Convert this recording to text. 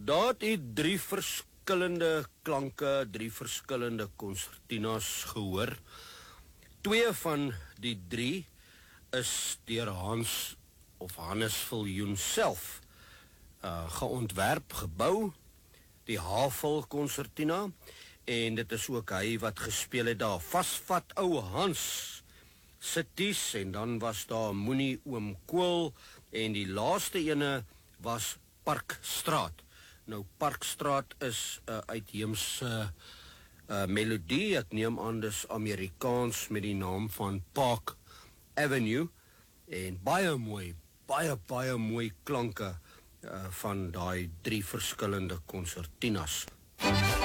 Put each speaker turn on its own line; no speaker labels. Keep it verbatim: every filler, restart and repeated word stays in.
Daar het u drie verskillende klanke, drie verskillende konsertinas gehoor. Twee van die drie is deur Hans of Hannes Viljoen self uh, geontwerp, gebou, die Havel konsertina, en dit is ook hy wat gespeel het daar. Vasvat ou Hans, Sitties, en dan was daar Moenie Oom Kool, en die laaste ene was Parkstraat. Nou, Parkstraat is 'n uh, uitheemse uh, melodie, ek neem aan dis Amerikaans met die naam van Park Avenue, en baie mooi, baie, baie mooi klanke uh, van daai drie verskillende konsertinas.